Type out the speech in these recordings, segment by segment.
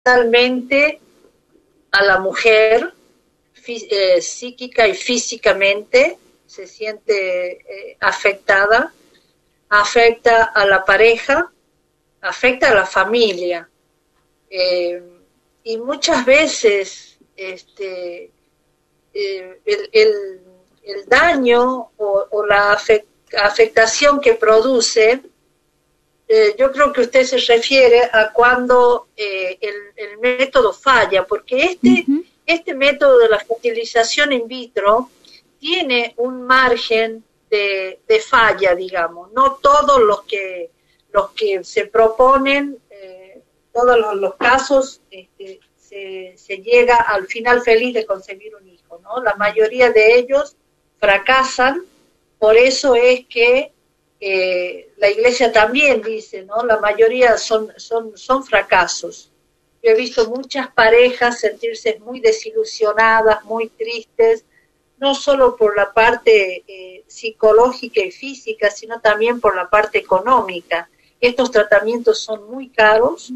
totalmente a la mujer, psíquica y físicamente, se siente afectada, afecta a la pareja, afecta a la familia. Y muchas veces el daño o la afectación que produce, yo creo que usted se refiere a cuando el método falla, porque este método de la fertilización in vitro tiene un margen de falla, digamos. No todos los que se proponen, todos los casos, se llega al final feliz de concebir un hijo, ¿no? La mayoría de ellos fracasan, por eso es que la Iglesia también dice, ¿no? La mayoría son fracasos. Yo he visto muchas parejas sentirse muy desilusionadas, muy tristes, no solo por la parte psicológica y física, sino también por la parte económica. Estos tratamientos son muy caros,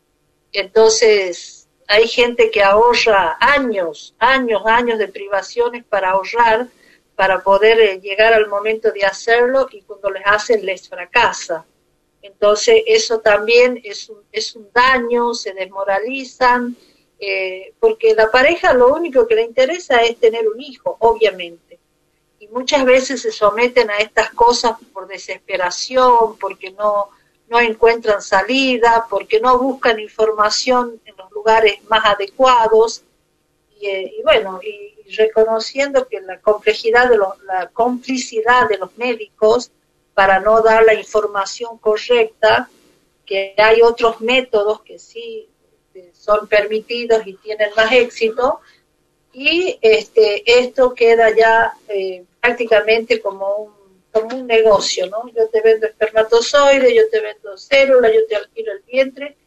entonces hay gente que ahorra años de privaciones para ahorrar, para poder llegar al momento de hacerlo, y cuando les hacen les fracasa. Entonces eso también es un daño, se desmoralizan, porque la pareja lo único que le interesa es tener un hijo, obviamente. Y muchas veces se someten a estas cosas por desesperación, porque no encuentran salida, porque no buscan información en los lugares más adecuados, y bueno, y reconociendo que la complejidad la complicidad de los médicos para no dar la información correcta, que hay otros métodos que sí son permitidos y tienen más éxito, y esto queda ya prácticamente como un negocio, ¿no? Yo te vendo espermatozoides, yo te vendo células, yo te alquilo el vientre.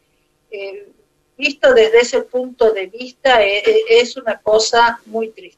Visto desde ese punto de vista, es una cosa muy triste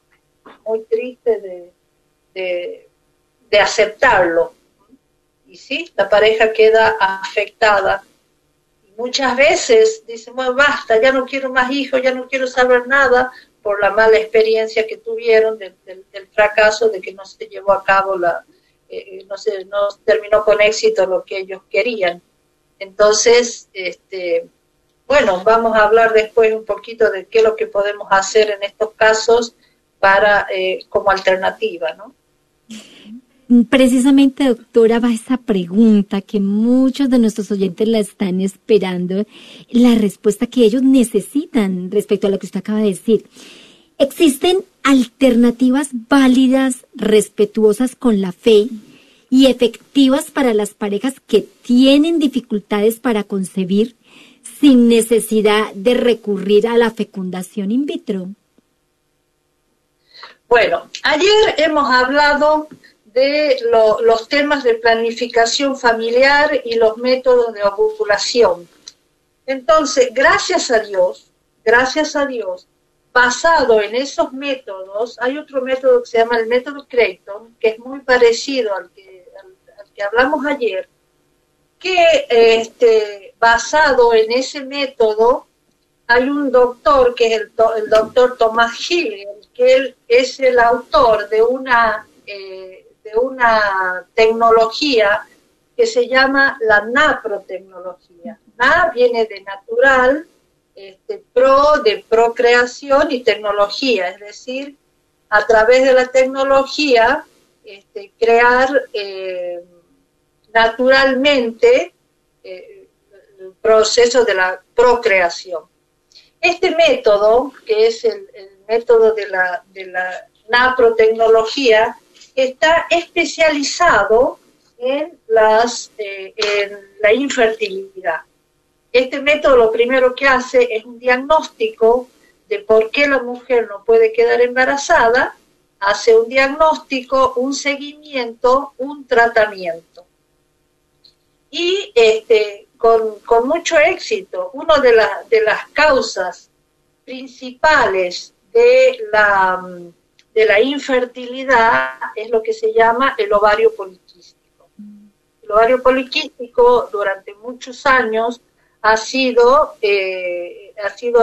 de aceptarlo. Y sí, la pareja queda afectada. Y muchas veces dicen, bueno, basta, ya no quiero más hijos, ya no quiero saber nada, por la mala experiencia que tuvieron del fracaso, de que no se llevó a cabo no terminó con éxito lo que ellos querían. Entonces, bueno, vamos a hablar después un poquito de qué es lo que podemos hacer en estos casos para como alternativa, ¿no? Precisamente, doctora, va esa pregunta que muchos de nuestros oyentes la están esperando, la respuesta que ellos necesitan respecto a lo que usted acaba de decir. ¿Existen alternativas válidas, respetuosas con la fe y efectivas para las parejas que tienen dificultades para concebir sin necesidad de recurrir a la fecundación in vitro? Bueno, ayer hemos hablado de los temas de planificación familiar y los métodos de ovulación. Entonces, gracias a Dios, basado en esos métodos, hay otro método que se llama el método Creighton, que es muy parecido al que hablamos ayer, que basado en ese método, hay un doctor, que es el doctor Thomas Hegel, que él es el autor de una tecnología que se llama la naprotecnología. Na viene de natural, de procreación, y tecnología, es decir, a través de la tecnología crear naturalmente el proceso de la procreación. Este método, que es el método de la naprotecnología, está especializado en la infertilidad. Este método lo primero que hace es un diagnóstico de por qué la mujer no puede quedar embarazada, hace un diagnóstico, un seguimiento, un tratamiento. Y con mucho éxito, una de las causas principales de la infertilidad es lo que se llama el ovario poliquístico. El ovario poliquístico durante muchos años ha sido